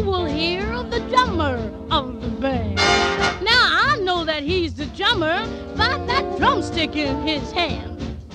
will hear of the drummer of the band. Now I know that he's the drummer by that drumstick in his hand.